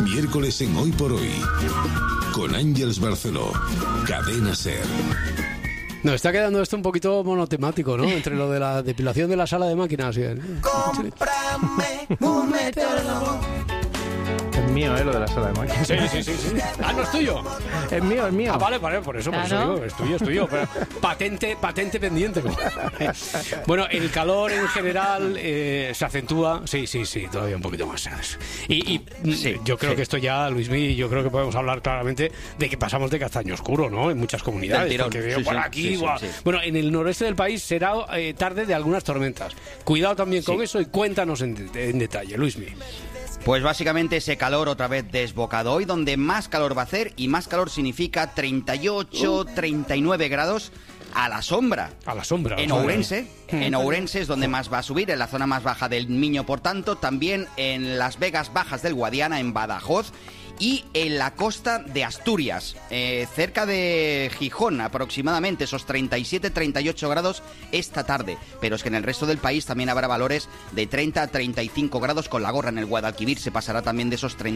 Miércoles en Hoy por Hoy. Con Ángeles Barceló. Cadena SER. No, está quedando esto un poquito monotemático, ¿no? Entre lo de la depilación de la sala de máquinas y Cómprame un meteorólogo. Es mío, lo de la sala de máquinas. Sí. Ah, no es tuyo. Es mío. Ah, vale, por eso digo, es tuyo. Pero patente pendiente. Bueno, el calor en general se acentúa. Sí, todavía un poquito más, ¿sabes? Y yo creo que esto ya, Luismi, yo creo que podemos hablar claramente de que pasamos de castaño oscuro, ¿no? En muchas comunidades. Porque veo por aquí. Sí. Bueno, en el noroeste del país será tarde de algunas tormentas. Cuidado también con eso y cuéntanos en detalle, Luismi. Pues básicamente ese calor otra vez desbocado. Hoy donde más calor va a hacer, y más calor significa 38, 39 grados a la sombra. A la sombra. En Ourense es donde más va a subir, en la zona más baja del Miño, por tanto, también en las Vegas Bajas del Guadiana, en Badajoz, y en la costa de Asturias, cerca de Gijón aproximadamente, esos 37-38 grados esta tarde. Pero es que en el resto del país también habrá valores de 30 a 35 grados con la gorra. En el Guadalquivir se pasará también de esos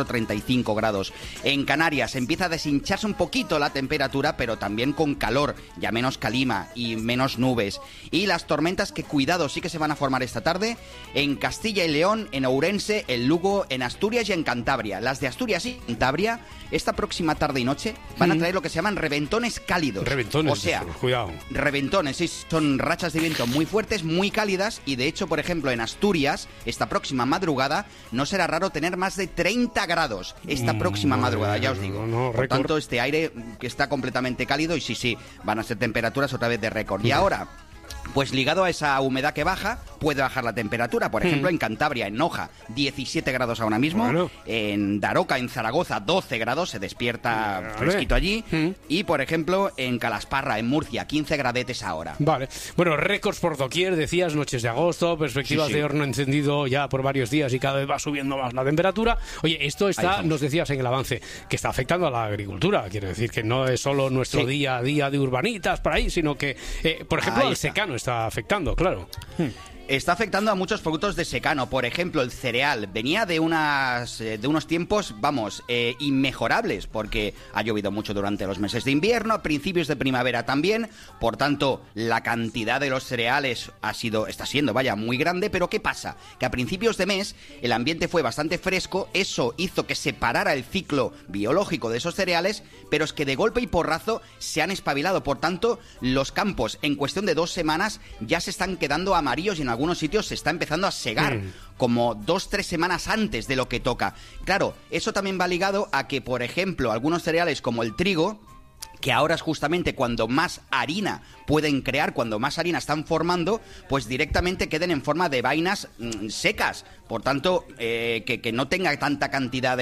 34-35 grados. En Canarias empieza a deshincharse un poquito la temperatura, pero también con calor, ya menos calima y menos nubes. Y las tormentas que, cuidado, sí que se van a formar esta tarde en Castilla y León, en Ourense, en Lugo, en Asturias y en Cantabria. Las de Asturias y Cantabria, esta próxima tarde y noche, van a traer lo que se llaman reventones cálidos. Reventones, o sea, cuidado. Reventones, sí, son rachas de viento muy fuertes, muy cálidas, y de hecho, por ejemplo, en Asturias, esta próxima madrugada, no será raro tener más de 30 grados esta próxima madrugada, ya os digo. Por tanto, este aire que está completamente cálido, y sí, van a ser temperaturas otra vez de récord. Y ahora, pues ligado a esa humedad que baja, puede bajar la temperatura. Por ejemplo, en Cantabria, en Noja, 17 grados ahora mismo. Bueno. En Daroca, en Zaragoza, 12 grados, se despierta fresquito allí. Y, por ejemplo, en Calasparra, en Murcia, 15 gradetes ahora. Vale. Bueno, récords por doquier, decías, noches de agosto, perspectivas de horno encendido ya por varios días y cada vez va subiendo más la temperatura. Oye, esto está, nos decías en el avance, que está afectando a la agricultura. Quiero decir que no es solo nuestro día a día de urbanitas por ahí, sino que, por ejemplo, al secano está afectando, claro. Está afectando a muchos productos de secano. Por ejemplo, el cereal venía de unos tiempos, inmejorables, porque ha llovido mucho durante los meses de invierno, a principios de primavera también. Por tanto, la cantidad de los cereales está siendo muy grande. Pero ¿qué pasa? Que a principios de mes el ambiente fue bastante fresco. Eso hizo que se parara el ciclo biológico de esos cereales, pero es que de golpe y porrazo se han espabilado. Por tanto, los campos en cuestión de 2 semanas ya se están quedando amarillos, y en algunos sitios se está empezando a segar, como 2-3 semanas antes de lo que toca. Claro, eso también va ligado a que, por ejemplo, algunos cereales como el trigo, que ahora es justamente cuando más harina pueden crear, cuando más harina están formando, pues directamente queden en forma de vainas secas. Por tanto, que no tenga tanta cantidad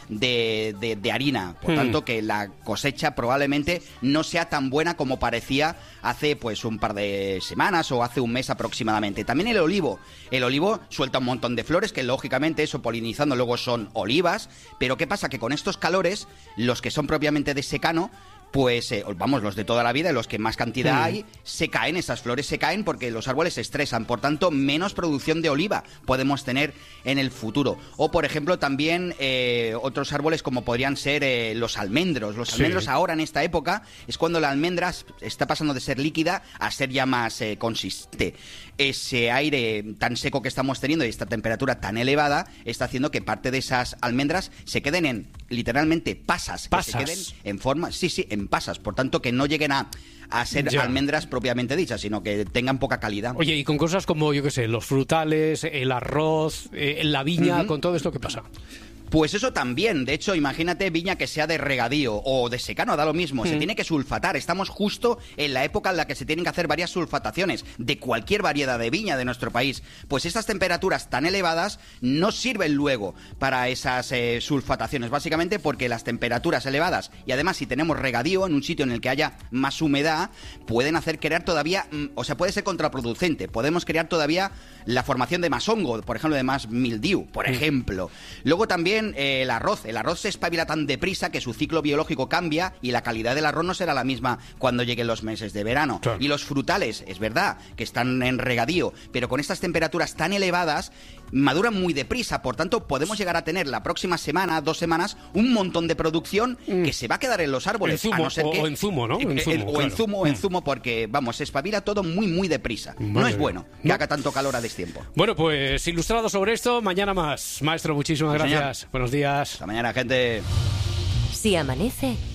de harina. Por tanto, que la cosecha probablemente no sea tan buena como parecía hace pues un par de semanas o hace un mes aproximadamente. También el olivo. El olivo suelta un montón de flores que, lógicamente, eso polinizando luego son olivas. Pero ¿qué pasa? Que con estos calores, los que son propiamente de secano, pues, los de toda la vida, los que más cantidad hay, se caen, esas flores se caen porque los árboles se estresan. Por tanto, menos producción de oliva podemos tener en el futuro. O, por ejemplo, también otros árboles como podrían ser los almendros. Los almendros ahora, en esta época, es cuando la almendra está pasando de ser líquida a ser ya más consistente. Ese aire tan seco que estamos teniendo y esta temperatura tan elevada está haciendo que parte de esas almendras se queden en, literalmente, pasas. Que se queden en forma, en pasas. Por tanto, que no lleguen a ser almendras propiamente dichas, sino que tengan poca calidad. Oye, y con cosas como, yo qué sé, los frutales, el arroz, la viña, con todo esto, ¿qué pasa? Pues eso también. De hecho, imagínate viña que sea de regadío o de secano, da lo mismo. Se tiene que sulfatar. Estamos justo en la época en la que se tienen que hacer varias sulfataciones de cualquier variedad de viña de nuestro país. Pues estas temperaturas tan elevadas no sirven luego para esas sulfataciones, básicamente porque las temperaturas elevadas, y además si tenemos regadío en un sitio en el que haya más humedad, pueden hacer crear todavía, puede ser contraproducente. Podemos crear todavía la formación de más hongo, por ejemplo, de más mildiu, por ejemplo. Luego también también el arroz. El arroz se espabila tan deprisa que su ciclo biológico cambia y la calidad del arroz no será la misma cuando lleguen los meses de verano. Claro. Y los frutales, es verdad, que están en regadío, pero con estas temperaturas tan elevadas maduran muy deprisa. Por tanto, podemos llegar a tener la próxima semana, 2 semanas, un montón de producción que se va a quedar en los árboles. En zumo, a no ser que, o en zumo, ¿no? En zumo, claro. en zumo, porque, vamos, se espabila todo muy, muy deprisa. No Madre es bueno que haga tanto calor a destiempo. Bueno, pues ilustrado sobre esto, mañana más. Maestro, muchísimas Sí, señor. gracias. Buenos días. Hasta mañana, gente. Si amanece,